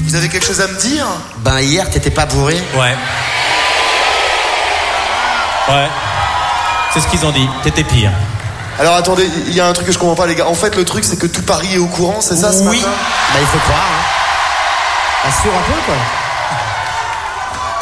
Vous avez quelque chose à me dire? Ben hier t'étais pas bourré? Ouais. Ouais. C'est ce qu'ils ont dit. T'étais pire. Alors attendez, il y a un truc que je comprends pas les gars. En fait le truc c'est que tout Paris est au courant, c'est ça ce Oui. matin? Bah il faut croire. Hein. Assure un peu quoi.